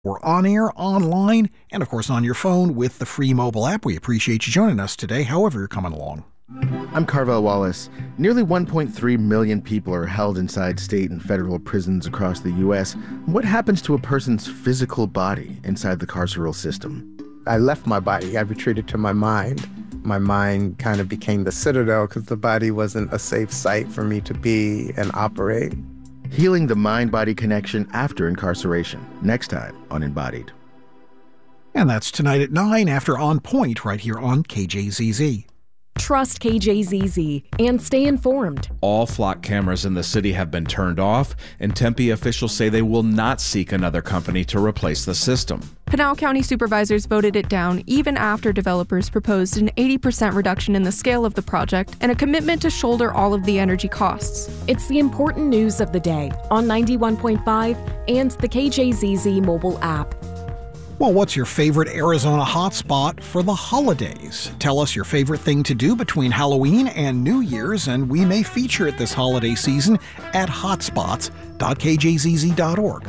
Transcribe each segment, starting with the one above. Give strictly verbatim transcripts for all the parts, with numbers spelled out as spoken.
We're on air, online, and of course on your phone with the free mobile app. We appreciate you joining us today, however you're coming along. I'm Carvel Wallace. Nearly one point three million people are held inside state and federal prisons across the U S. What happens to a person's physical body inside the carceral system? I left my body. I retreated to my mind. My mind kind of became the citadel because the body wasn't a safe site for me to be and operate. Healing the mind-body connection after incarceration. Next time on Embodied. And that's tonight at nine after On Point right here on K J Z Z. Trust K J Z Z and stay informed. All flock cameras in the city have been turned off, and Tempe officials say they will not seek another company to replace the system. Pinal County supervisors voted it down even after developers proposed an eighty percent reduction in the scale of the project and a commitment to shoulder all of the energy costs. It's the important news of the day on ninety-one point five and the K J Z Z mobile app. Well, what's your favorite Arizona hotspot for the holidays? Tell us your favorite thing to do between Halloween and New Year's, and we may feature it this holiday season at hotspots dot k j z z dot org.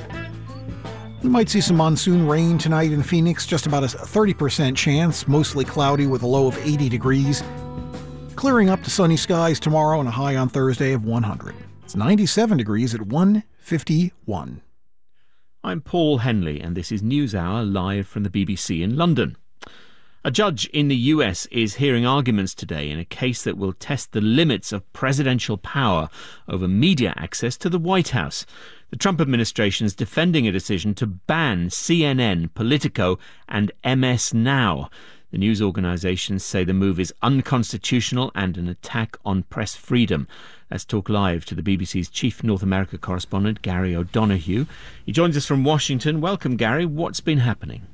We might see some monsoon rain tonight in Phoenix, just about a thirty percent chance, mostly cloudy with a low of eighty degrees. Clearing up to sunny skies tomorrow and a high on Thursday of one hundred. It's ninety-seven degrees at one fifty-one. I'm Paul Henley, and this is NewsHour live from the B B C in London. A judge in the U S is hearing arguments today in a case that will test the limits of presidential power over media access to the White House. The Trump administration is defending a decision to ban C N N, Politico and M S Now. The news organisations say the move is unconstitutional and an attack on press freedom. Let's talk live to the B B C's chief North America correspondent, Gary O'Donoghue. He joins us from Washington. Welcome, Gary. What's been happening?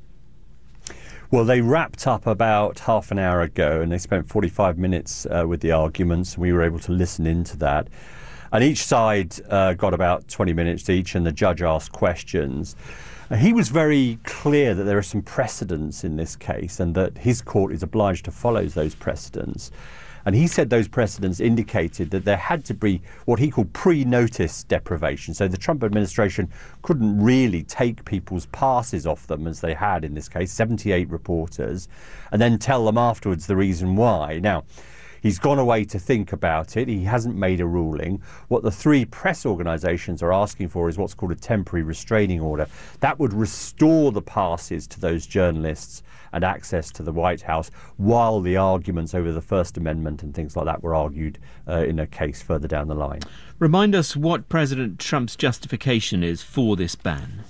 Well, they wrapped up about half an hour ago, and they spent forty-five minutes uh, with the arguments, and we were able to listen into that. And each side uh, got about twenty minutes each, and the judge asked questions. Uh, he was very clear that there are some precedents in this case, and that his court is obliged to follow those precedents. And he said those precedents indicated that there had to be what he called pre-notice deprivation. So the Trump administration couldn't really take people's passes off them, as they had in this case, seventy-eight reporters, and then tell them afterwards the reason why. Now, he's gone away to think about it. He hasn't made a ruling. What the three press organisations are asking for is what's called a temporary restraining order. That would restore the passes to those journalists and access to the White House while the arguments over the First Amendment and things like that were argued uh, in a case further down the line. Remind us what President Trump's justification is for this ban.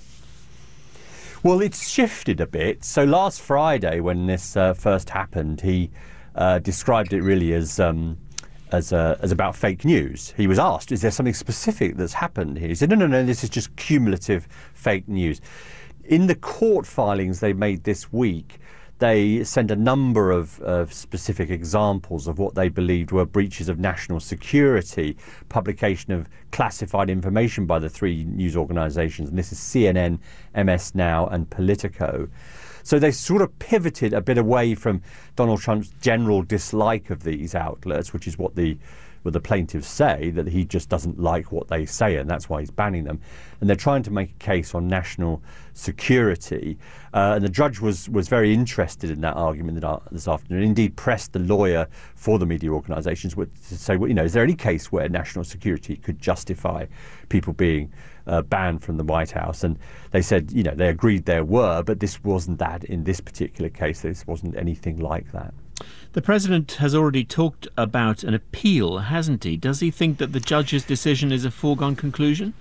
Well, it's shifted a bit. So last Friday, when this uh, first happened, he uh, described it really as um, as, uh, as about fake news. He was asked, is there something specific that's happened here? He said, no, no, no, this is just cumulative fake news. In the court filings they made this week, they sent a number of, of specific examples of what they believed were breaches of national security, publication of classified information by the three news organisations, and this is C N N, M S Now and Politico. So they sort of pivoted a bit away from Donald Trump's general dislike of these outlets, which is what the well, the plaintiffs say, that he just doesn't like what they say, and that's why he's banning them. And they're trying to make a case on national security. Uh, and the judge was, was very interested in that argument this afternoon, indeed pressed the lawyer for the media organisations to say, well, you know, is there any case where national security could justify people being uh, banned from the White House? And they said, you know, they agreed there were, but this wasn't that in this particular case. This wasn't anything like that. The president has already talked about an appeal, hasn't he? Does he think that the judge's decision is a foregone conclusion?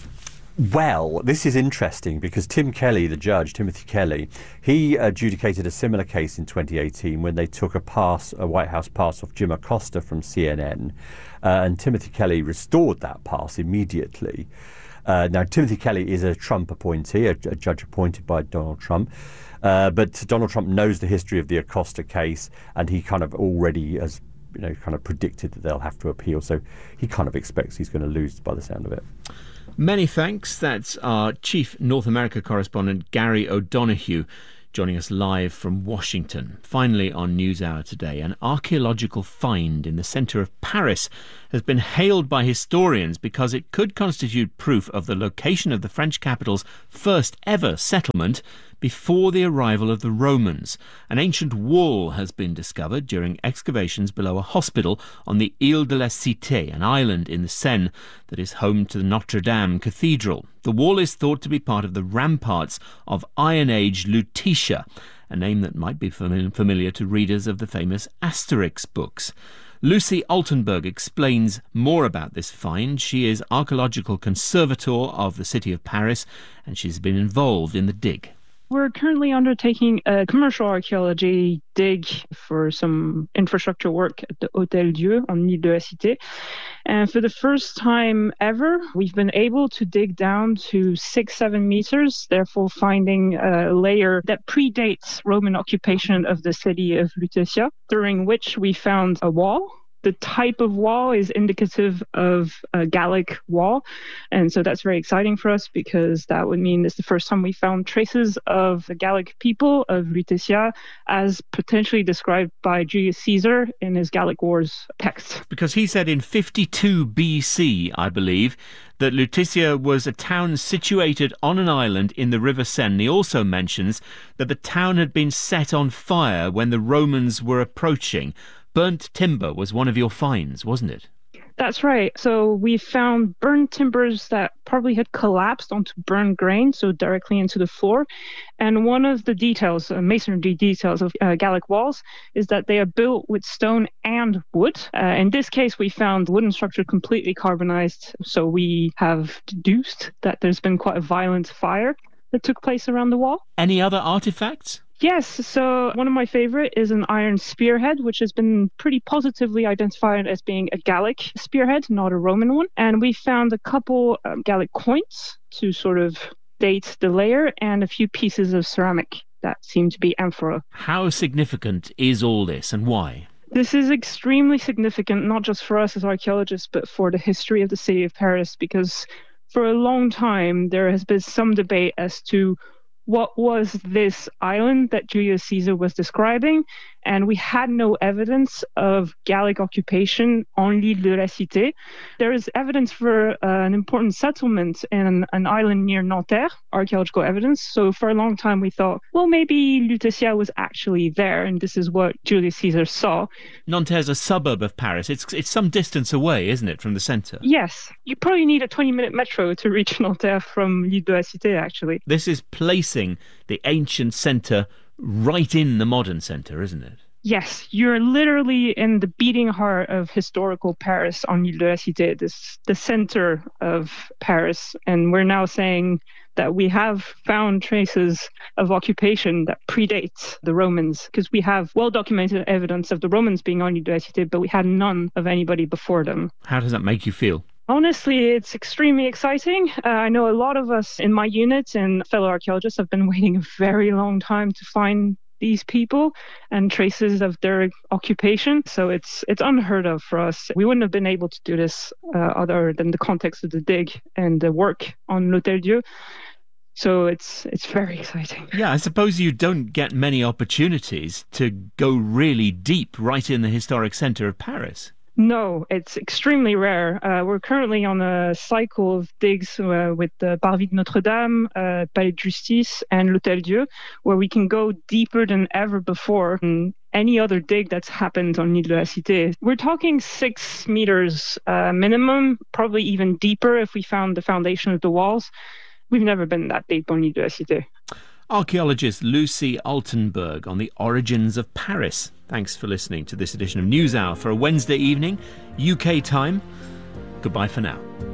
Well, this is interesting because Tim Kelly, the judge, Timothy Kelly, he adjudicated a similar case in twenty eighteen when they took a pass, a White House pass off Jim Acosta from C N N. Uh, and Timothy Kelly restored that pass immediately. Uh, now, Timothy Kelly is a Trump appointee, a, a judge appointed by Donald Trump. Uh, but Donald Trump knows the history of the Acosta case, and he kind of already has, you know, kind of predicted that they'll have to appeal. So he kind of expects he's going to lose by the sound of it. Many thanks. That's our chief North America correspondent, Gary O'Donoghue. joining us live from Washington. Finally on NewsHour today, an archaeological find in the centre of Paris has been hailed by historians because it could constitute proof of the location of the French capital's first ever settlement before the arrival of the Romans. An ancient wall has been discovered during excavations below a hospital on the Ile de la Cité, an island in the Seine that is home to the Notre Dame Cathedral. The wall is thought to be part of the ramparts of Iron Age Lutetia, a name that might be familiar to readers of the famous Asterix books. Lucy Altenberg explains more about this find. She is archaeological conservator of the city of Paris, and she's been involved in the dig. We're currently undertaking a commercial archaeology dig for some infrastructure work at the Hôtel Dieu on Ile de la Cité. And for the first time ever, we've been able to dig down to six, seven meters, therefore finding a layer that predates Roman occupation of the city of Lutetia, during which we found a wall. The type of wall is indicative of a Gallic wall. And so that's very exciting for us because that would mean it's the first time we found traces of the Gallic people of Lutetia as potentially described by Julius Caesar in his Gallic Wars text. Because he said in fifty-two B C, I believe, that Lutetia was a town situated on an island in the River Seine. He also mentions that the town had been set on fire when the Romans were approaching. Burnt timber was one of your finds, wasn't it? That's right. So we found burned timbers that probably had collapsed onto burned grain, so directly into the floor. And one of the details, uh, masonry details of uh, Gallic walls, is that they are built with stone and wood. Uh, in this case, we found wooden structure completely carbonized, so we have deduced that there's been quite a violent fire that took place around the wall. Any other artifacts? Yes, so one of my favorite is an iron spearhead, which has been pretty positively identified as being a Gallic spearhead, not a Roman one. And we found a couple um, Gallic coins to sort of date the layer and a few pieces of ceramic that seem to be amphora. How significant is all this and why? This is extremely significant, not just for us as archaeologists, but for the history of the city of Paris, because for a long time there has been some debate as to what was this island that Julius Caesar was describing, and we had no evidence of Gallic occupation on l'Ile de la Cité. There is evidence for uh, an important settlement in an island near Nanterre, archaeological evidence. So for a long time we thought, well, maybe Lutetia was actually there, and this is what Julius Caesar saw. Nanterre's a suburb of Paris. It's it's some distance away, isn't it, from the centre? Yes. You probably need a twenty-minute metro to reach Nanterre from l'Ile de la Cité, actually. This is placing the ancient centre right in the modern centre, isn't it? Yes, you're literally in the beating heart of historical Paris on Ile de la Cité, this the center of Paris. And we're now saying that we have found traces of occupation that predates the Romans, because we have well-documented evidence of the Romans being on Ile de la Cité, but we had none of anybody before them. How does that make you feel? Honestly, it's extremely exciting. Uh, I know a lot of us in my unit and fellow archaeologists have been waiting a very long time to find these people and traces of their occupation. So it's it's unheard of for us. We wouldn't have been able to do this uh, other than the context of the dig and the work on l'Hôtel Dieu. So it's it's very exciting. Yeah, I suppose you don't get many opportunities to go really deep right in the historic centre of Paris. No, it's extremely rare. Uh, we're currently on a cycle of digs uh, with the Parvis de Notre Dame, uh, Palais de Justice, and l'Hôtel Dieu, where we can go deeper than ever before in any other dig that's happened on Ile de la Cité. We're talking six meters uh, minimum, probably even deeper if we found the foundation of the walls. We've never been that deep on Ile de la Cité. Archaeologist Lucy Altenberg on the origins of Paris. Thanks for listening to this edition of NewsHour for a Wednesday evening, U K time. Goodbye for now.